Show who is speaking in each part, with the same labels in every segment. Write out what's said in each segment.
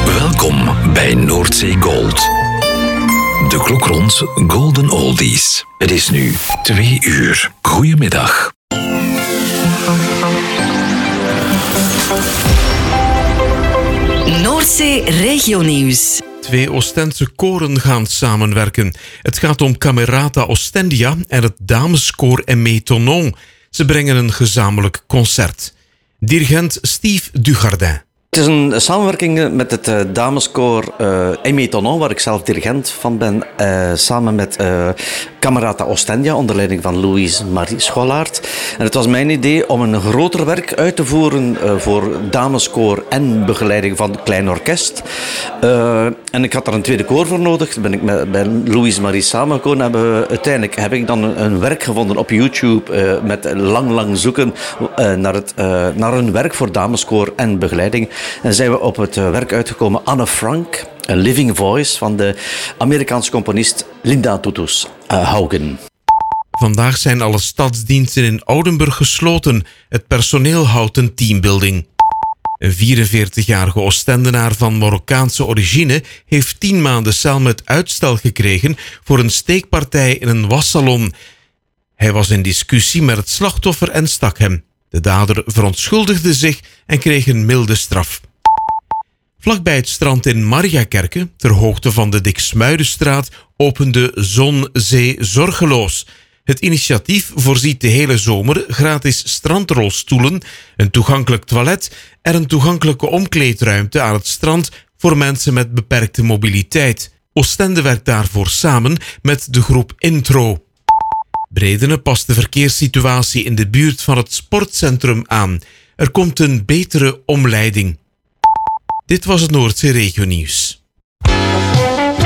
Speaker 1: Welkom bij Noordzee Gold. De klok rond Golden Oldies. Het is nu 2 uur. Goedemiddag.
Speaker 2: Noordzee Regionieuws.
Speaker 3: 2 Oostense koren gaan samenwerken. Het gaat om Camerata Ostendia en het dameskoor Aimé Tonon. Ze brengen een gezamenlijk concert. Dirigent Steve Dugardin.
Speaker 4: Het is een samenwerking met het dameskoor Aimé Tonon, waar ik zelf dirigent van ben, samen met Camerata Ostendia, onder leiding van Louise Marie Schollaert. En het was mijn idee om een groter werk uit te voeren voor dameskoor en begeleiding van het klein orkest. En ik had daar een tweede koor voor nodig. Toen ben ik met Louise Marie samengekomen. Uiteindelijk heb ik dan een werk gevonden op YouTube met lang zoeken naar een werk voor dameskoor en begeleiding. En zijn we op het werk uitgekomen Anne Frank, A Living Voice van de Amerikaanse componist Linda Tutus Haugen.
Speaker 3: Vandaag zijn alle stadsdiensten in Oudenburg gesloten. Het personeel houdt een teambuilding. Een 44-jarige Oostendenaar van Marokkaanse origine heeft 10 maanden cel met uitstel gekregen voor een steekpartij in een wassalon. Hij was in discussie met het slachtoffer en stak hem. De dader verontschuldigde zich en kreeg een milde straf. Vlakbij het strand in Mariakerke, ter hoogte van de Diksmuidenstraat, opende Zon Zee Zorgeloos. Het initiatief voorziet de hele zomer gratis strandrolstoelen, een toegankelijk toilet en een toegankelijke omkleedruimte aan het strand voor mensen met beperkte mobiliteit. Oostende werkt daarvoor samen met de groep Intro. Bredene past de verkeerssituatie in de buurt van het sportcentrum aan. Er komt een betere omleiding. Dit was het Noordzee Regionieuws.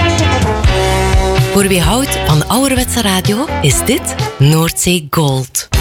Speaker 2: Voor wie houdt van ouderwetse radio is dit Noordzee Gold.